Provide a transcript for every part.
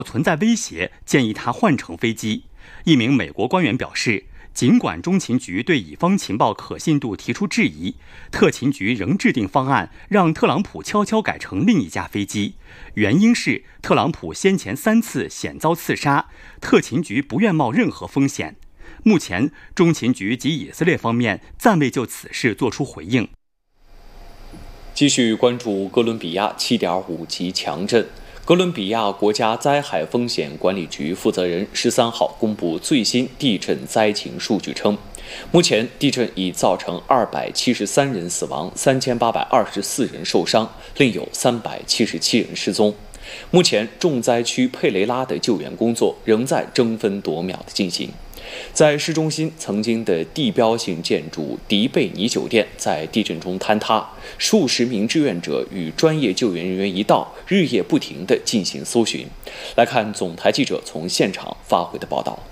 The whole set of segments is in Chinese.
存在威胁，建议他换乘飞机。一名美国官员表示，尽管中情局对乙方情报可信度提出质疑，特勤局仍制定方案，让特朗普悄悄改乘另一架飞机。原因是特朗普先前3次险遭刺杀，特勤局不愿冒任何风险。目前，中情局及以色列方面暂未就此事作出回应。 继续关注哥伦比亚7.5级强震。哥伦比亚国家灾害风险管理局负责人13号公布最新地震灾情数据称，目前地震已造成273人死亡，3824人受伤，另有377人失踪。目前重灾区佩雷拉的救援工作仍在争分夺秒地进行。在市中心曾经的地标性建筑迪贝尼酒店在地震中坍塌，数十名志愿者与专业救援人员一道，日夜不停地进行搜寻。来看总台记者从现场发回的报道。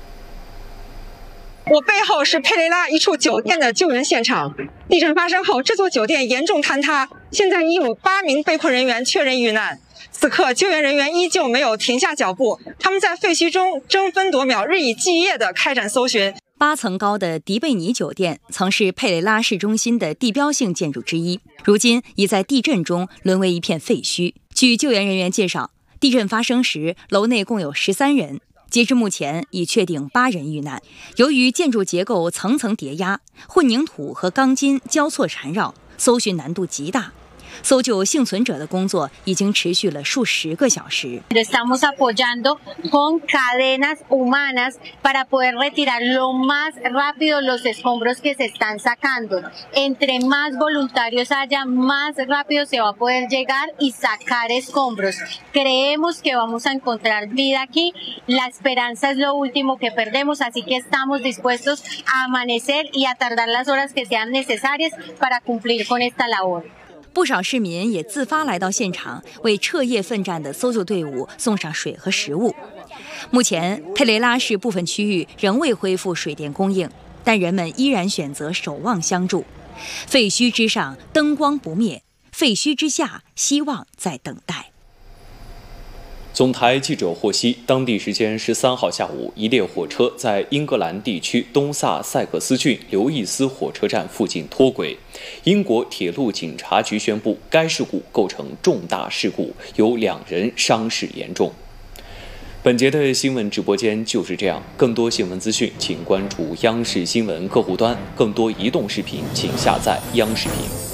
我背后是佩雷拉一处酒店的救援现场。地震发生后，这座酒店严重坍塌，现在已有8名被困人员确认遇难。此刻，救援人员依旧没有停下脚步，他们在废墟中争分夺秒、日以继夜地开展搜寻。 8层高的迪贝尼酒店曾是佩雷拉市中心的地标性建筑之一，如今已在地震中沦为一片废墟。据救援人员介绍，地震发生时，楼内共有13人。截至目前，已确定8人遇难。由于建筑结构层层叠压，混凝土和钢筋交错缠绕，搜寻难度极大。搜救幸存者的工作已经持续了数十个小时。 Estamos apoyando con cadenas humanas para poder retirar lo más rápido los escombros que se están sacando. Entre más voluntarios haya, más rápido se va a poder llegar y sacar escombros. Creemos que vamos a encontrar vida aquí. La esperanza es lo último que perdemos, así que estamos dispuestos a amanecer y a tardar las horas que sean necesarias para cumplir con esta labor。 不少市民也自发来到现场，为彻夜奋战的搜救队伍送上水和食物。目前，佩雷拉市部分区域仍未恢复水电供应，但人们依然选择守望相助。废墟之上，灯光不灭；废墟之下，希望在等待。 总台记者获悉，当地时间13号下午，一列火车在英格兰地区东萨塞克斯郡刘易斯火车站附近脱轨。英国铁路警察局宣布，该事故构成重大事故，有2人伤势严重。本节的新闻直播间就是这样，更多新闻资讯请关注央视新闻客户端，更多移动视频请下载央视频。